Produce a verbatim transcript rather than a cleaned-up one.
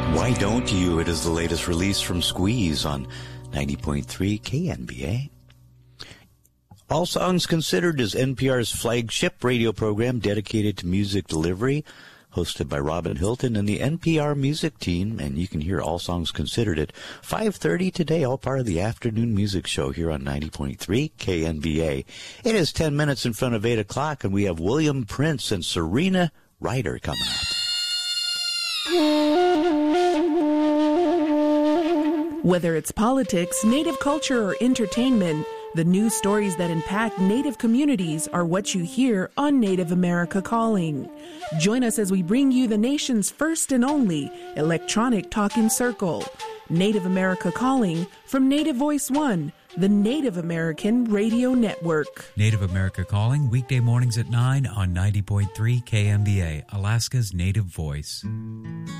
Why Don't You? It is the latest release from Squeeze on ninety point three K N B A. All Songs Considered is N P R's flagship radio program dedicated to music delivery, hosted by Robin Hilton and the N P R music team, and you can hear All Songs Considered at five thirty today, all part of the afternoon music show here on ninety point three K N B A. It is ten minutes in front of eight o'clock, and we have William Prince and Serena Ryder coming up. Whether it's politics, Native culture, or entertainment, the news stories that impact Native communities are what you hear on Native America Calling. Join us as we bring you the nation's first and only electronic talking circle. Native America Calling from Native Voice One, the Native American Radio Network. Native America Calling, weekday mornings at nine on ninety point three K M B A, Alaska's Native Voice.